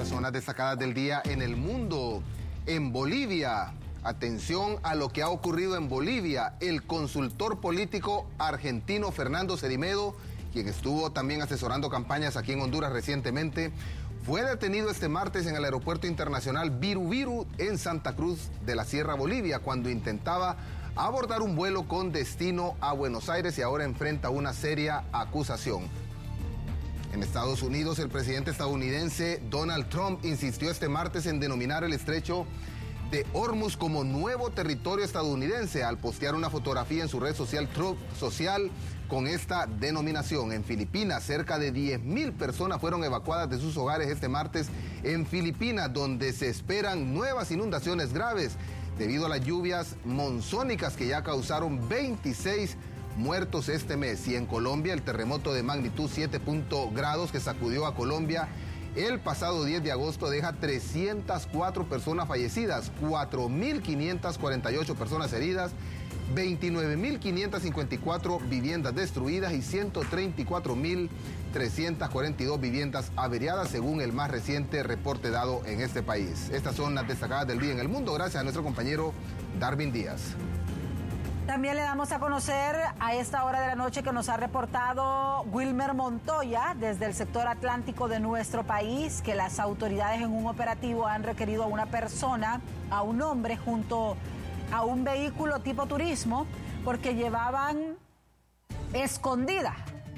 Estas son las destacadas del día en el mundo. En Bolivia, atención a lo que ha ocurrido en Bolivia. El consultor político argentino Fernando Cerimedo, quien estuvo también asesorando campañas aquí en Honduras recientemente, fue detenido este martes en el aeropuerto internacional Viru Viru en Santa Cruz de la Sierra, Bolivia, cuando intentaba abordar un vuelo con destino a Buenos Aires y ahora enfrenta una seria acusación. En Estados Unidos, el presidente estadounidense Donald Trump insistió este martes en denominar el estrecho de Hormuz como nuevo territorio estadounidense al postear una fotografía en su red social Truth Social con esta denominación. En Filipinas, cerca de 10,000 personas fueron evacuadas de sus hogares este martes en Filipinas, donde se esperan nuevas inundaciones graves debido a las lluvias monzónicas que ya causaron 26 muertos este mes. Y en Colombia, el terremoto de magnitud 7 grados que sacudió a Colombia el pasado 10 de agosto deja 304 personas fallecidas, 4.548 personas heridas, 29.554 viviendas destruidas y 134.342 viviendas averiadas, según el más reciente reporte dado en este país. Estas son las destacadas del día en el mundo, gracias a nuestro compañero Darwin Díaz. También le damos a conocer a esta hora de la noche que nos ha reportado Wilmer Montoya desde el sector atlántico de nuestro país, que las autoridades en un operativo han requerido a una persona, a un hombre, junto a un vehículo tipo turismo, porque llevaban escondida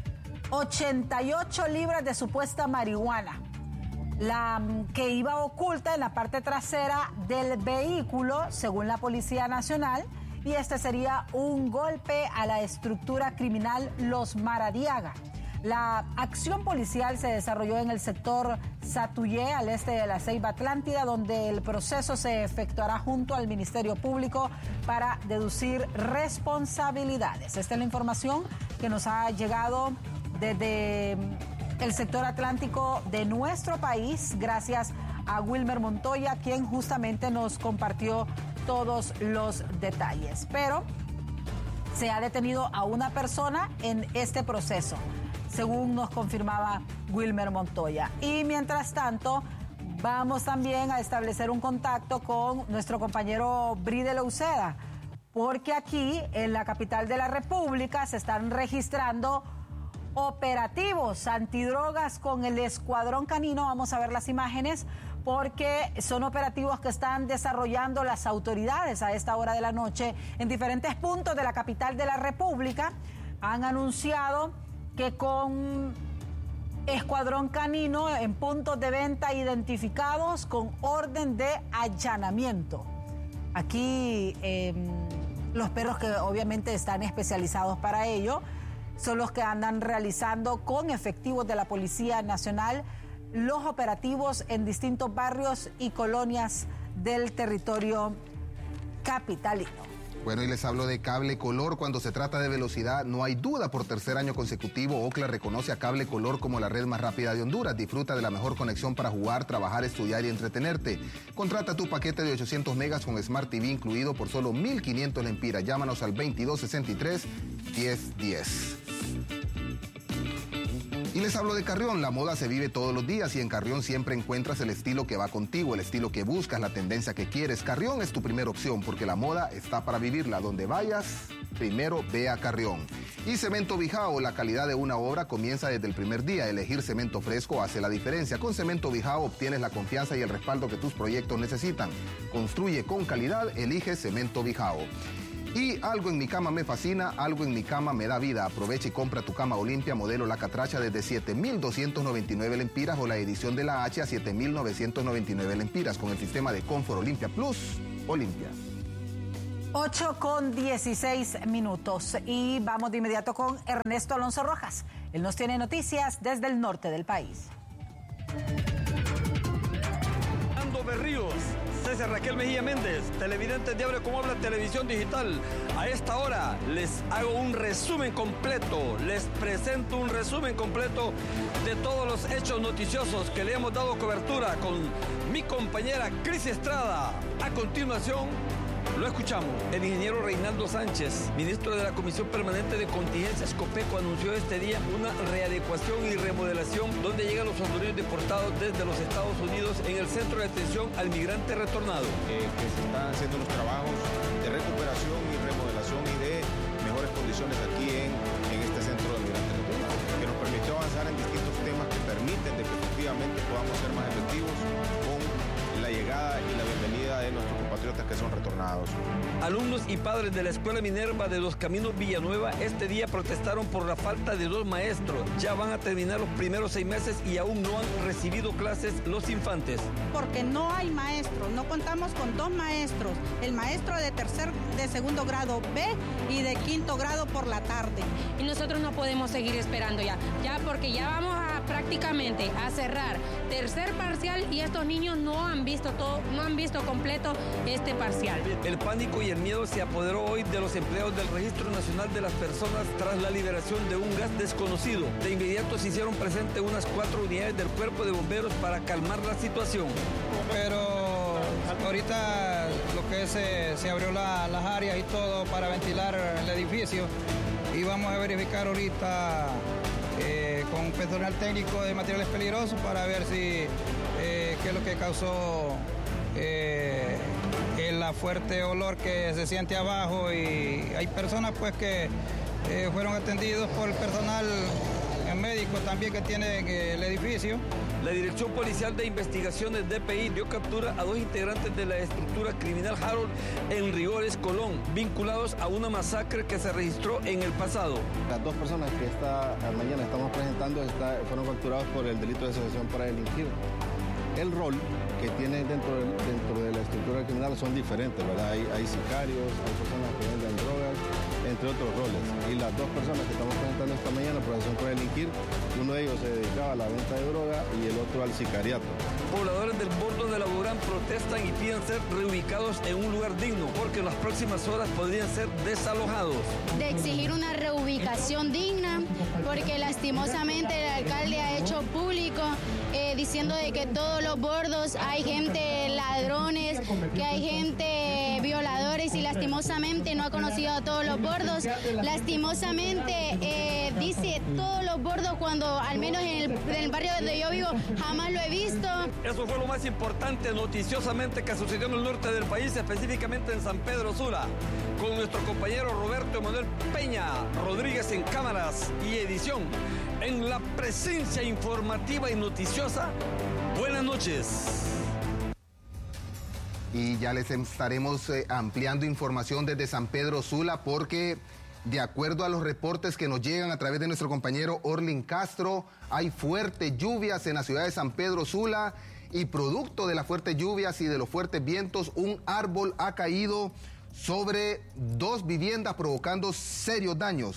88 libras de supuesta marihuana, la que iba oculta en la parte trasera del vehículo, según la Policía Nacional. Y este sería un golpe a la estructura criminal Los Maradiaga. La acción policial se desarrolló en el sector Satuyé, al este de la Ceiba Atlántida, donde el proceso se efectuará junto al Ministerio Público para deducir responsabilidades. Esta es la información que nos ha llegado desde el sector atlántico de nuestro país, gracias a Wilmer Montoya, quien justamente nos compartió todos los detalles. Pero se ha detenido a una persona en este proceso, según nos confirmaba Wilmer Montoya. Y mientras tanto, vamos también a establecer un contacto con nuestro compañero Bride Uceda, porque aquí en la capital de la República se están registrando operativos antidrogas con el Escuadrón Canino. Vamos a ver las imágenes, porque son operativos que están desarrollando las autoridades a esta hora de la noche en diferentes puntos de la capital de la República. Han anunciado que con Escuadrón Canino en puntos de venta identificados con orden de allanamiento. Aquí los perros que obviamente están especializados para ello son los que andan realizando con efectivos de la Policía Nacional los operativos en distintos barrios y colonias del territorio capitalino. Bueno, y les hablo de Cable Color. Cuando se trata de velocidad, no hay duda. Por tercer año consecutivo, Ookla reconoce a Cable Color como la red más rápida de Honduras. Disfruta de la mejor conexión para jugar, trabajar, estudiar y entretenerte. Contrata tu paquete de 800 megas con Smart TV incluido por solo 1.500 lempiras. Llámanos al 2263-1010. Y les hablo de Carrión. La moda se vive todos los días y en Carrión siempre encuentras el estilo que va contigo, el estilo que buscas, la tendencia que quieres. Carrión es tu primera opción porque la moda está para vivirla. Donde vayas, primero ve a Carrión. Y Cemento Bijao, la calidad de una obra comienza desde el primer día. Elegir cemento fresco hace la diferencia. Con Cemento Bijao obtienes la confianza y el respaldo que tus proyectos necesitan. Construye con calidad, elige Cemento Bijao. Y algo en mi cama me fascina, algo en mi cama me da vida. Aprovecha y compra tu cama Olimpia modelo La Catracha desde 7.299 lempiras o la edición de la H a 7.999 lempiras con el sistema de Confort Olimpia Plus Olimpia. 8:16 y vamos de inmediato con Ernesto Alonso Rojas. Él nos tiene noticias desde el norte del país. Ando Berríos. César Raquel Mejía Méndez, televidentes de Abre Como Habla Televisión Digital. A esta hora les hago un resumen completo, les presento un resumen completo de todos los hechos noticiosos que le hemos dado cobertura con mi compañera Cris Estrada. A continuación, Lo escuchamos. El ingeniero Reinaldo Sánchez, ministro de la Comisión Permanente de Contingencias COPECO, anunció este día una readecuación y remodelación donde llegan los hondureños deportados desde los Estados Unidos en el centro de atención al migrante retornado. Que se están haciendo los trabajos de recuperación y remodelación y de mejores condiciones aquí en este centro de migrante retornado, que nos permitió avanzar en distintos temas que permiten de que efectivamente podamos ser más efectivos con la llegada y la bienvenida de nuestros compatriotas que son retornados. Alumnos y padres de la Escuela Minerva de Dos Caminos Villanueva este día protestaron por la falta de 2 maestros. Ya van a terminar los primeros 6 meses y aún no han recibido clases los infantes. Porque no hay maestros, no contamos con 2 maestros, el maestro de segundo grado B y de 5º grado por la tarde. Y nosotros no podemos seguir esperando ya porque ya vamos a prácticamente a cerrar tercer parcial y estos niños no han visto completo este parcial. El pánico y el miedo se apoderó hoy de los empleados del Registro Nacional de las Personas tras la liberación de un gas desconocido. De inmediato se hicieron presentes unas 4 unidades del Cuerpo de Bomberos para calmar la situación. Pero ahorita lo que se abrió las áreas y todo para ventilar el edificio y vamos a verificar ahorita con personal técnico de materiales peligrosos para ver si qué es lo que causó el fuerte olor que se siente abajo, y hay personas pues que fueron atendidos por el personal médico también que tiene el edificio. La Dirección Policial de Investigaciones DPI dio captura a 2 integrantes de la estructura criminal Harold en Rigores, Colón, vinculados a una masacre que se registró en el pasado. Las 2 personas que mañana estamos presentando fueron capturados por el delito de asociación para delinquir. El rol que tienen dentro de la estructura criminal son diferentes, ¿verdad? Hay sicarios, hay personas que venden drogas, entre otros roles. Y las 2 personas que estamos presentando esta mañana por asociación para delinquir, uno de ellos se dedicaba a la venta de droga y el otro al sicariato. Pobladores del Bordo de la Burán protestan y piden ser reubicados en un lugar digno porque en las próximas horas podrían ser desalojados. De exigir una reubicación digna porque lastimosamente el alcalde ha hecho público diciendo de que todos los bordos hay gente ladrones, que hay gente violadores y lastimosamente no ha conocido a todos los bordos. Lastimosamente dice todos los bordos cuando al menos en el barrio donde yo vivo jamás lo he visto. Eso fue lo más importante noticiosamente que sucedió en el norte del país, específicamente en San Pedro Sula, con nuestro compañero Roberto Emanuel Peña Rodríguez en cámaras y edición. En la presencia informativa y noticiosa, buenas noches. Y ya les estaremos ampliando información desde San Pedro Sula porque de acuerdo a los reportes que nos llegan a través de nuestro compañero Orlin Castro, hay fuertes lluvias en la ciudad de San Pedro Sula y producto de las fuertes lluvias y de los fuertes vientos, un árbol ha caído sobre 2 viviendas provocando serios daños.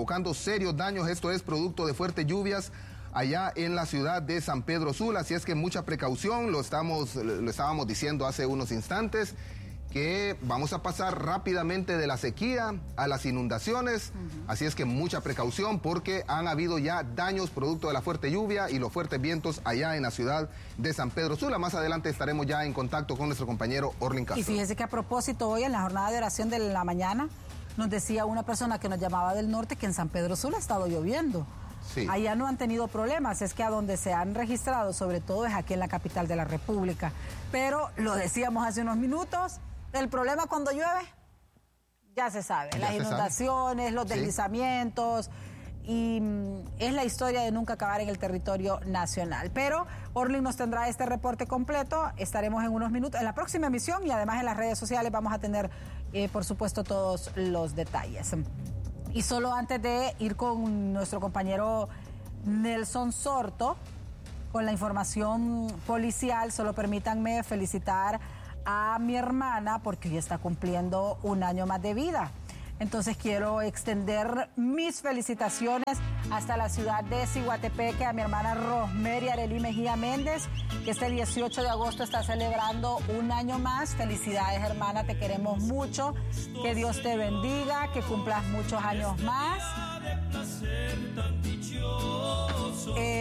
Esto es producto de fuertes lluvias allá en la ciudad de San Pedro Sula, así es que mucha precaución, lo estábamos diciendo hace unos instantes, que vamos a pasar rápidamente de la sequía a las inundaciones, así es que mucha precaución porque han habido ya daños producto de la fuerte lluvia y los fuertes vientos allá en la ciudad de San Pedro Sula. Más adelante estaremos ya en contacto con nuestro compañero Orlin Castro. Y fíjese que a propósito hoy en la jornada de oración de la mañana nos decía una persona que nos llamaba del norte que en San Pedro Sula ha estado lloviendo. Sí. Allá no han tenido problemas, es que a donde se han registrado sobre todo es aquí en la capital de la República. Pero lo decíamos hace unos minutos, el problema cuando llueve, ya se sabe, las inundaciones, los deslizamientos, y es la historia de nunca acabar en el territorio nacional. Pero Orlin nos tendrá este reporte completo, estaremos en unos minutos, en la próxima emisión y además en las redes sociales vamos a tener, por supuesto, todos los detalles. Y solo antes de ir con nuestro compañero Nelson Sorto, con la información policial, solo permítanme felicitar a mi hermana porque hoy está cumpliendo 1 año más de vida. Entonces quiero extender mis felicitaciones hasta la ciudad de Ciguatepeque a mi hermana Rosemary Arely Mejía Méndez, que este 18 de agosto está celebrando 1 año más. Felicidades, hermana, te queremos mucho. Que Dios te bendiga, que cumplas muchos años más.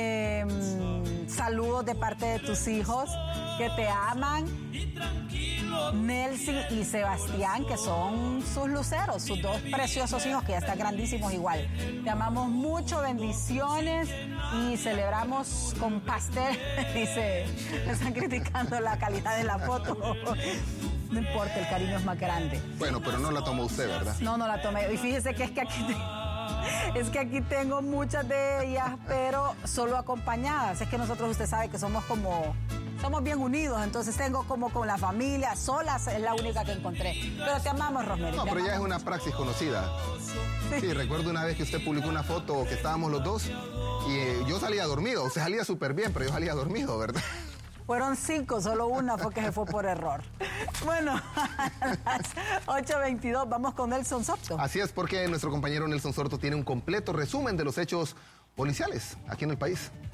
Saludos de parte de tus hijos que te aman. Nelson y Sebastián, que son sus luceros, sus dos preciosos hijos que ya están grandísimos igual. Te amamos mucho, bendiciones y celebramos con pastel. Dice, me están criticando la calidad de la foto. No importa, el cariño es más grande. Bueno, pero no la tomó usted, ¿verdad? No la tomé. Y fíjese que aquí tengo muchas de ellas, pero solo acompañadas. Es que nosotros, usted sabe que somos bien unidos, entonces tengo como con la familia, solas es la única que encontré. Pero te amamos, Rosemary. No, pero ya es una praxis conocida. Sí, recuerdo una vez que usted publicó una foto que estábamos los dos y yo salía dormido. Usted salía súper bien, pero yo salía dormido, ¿verdad? Fueron 5, solo una porque se fue por error. Bueno, a las 8:22 vamos con Nelson Soto. Así es, porque nuestro compañero Nelson Soto tiene un completo resumen de los hechos policiales aquí en el país.